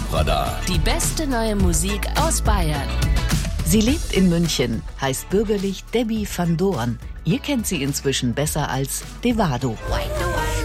Top-Radar. Die beste neue Musik aus Bayern. Sie lebt in München, heißt bürgerlich Debbie van Doorn. Ihr kennt sie inzwischen besser als Devado.